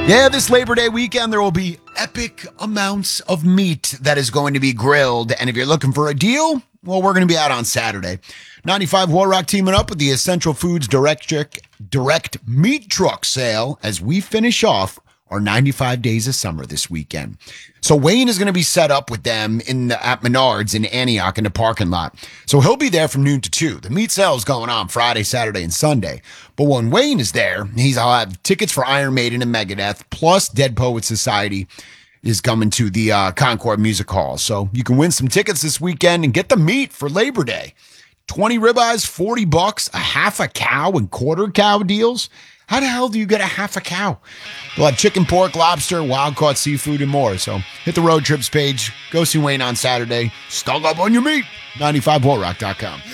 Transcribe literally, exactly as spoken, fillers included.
Yeah, this Labor Day weekend, there will be epic amounts of meat that is going to be grilled. And if you're looking for a deal, well, we're going to be out on Saturday. ninety-five War Rock teaming up with the Essential Foods Direct, Direct Meat Truck Sale as we finish off our ninety-five days of summer this weekend. So Wayne is going to be set up with them in the, at Menards in Antioch in the parking lot. So he'll be there from noon to two. The meat sale is going on Friday, Saturday, and Sunday. But when Wayne is there, he's I'll have tickets for Iron Maiden and Megadeth, plus Dead Poets Society is coming to the uh, Concord Music Hall. So you can win some tickets this weekend and get the meat for Labor Day. twenty ribeyes, forty bucks, a half a cow and quarter cow deals. How the hell do you get a half a cow? We'll have chicken, pork, lobster, wild-caught seafood, and more. So hit the road trips page. Go see Wayne on Saturday. Stock up on your meat. ninety-five war rock dot com.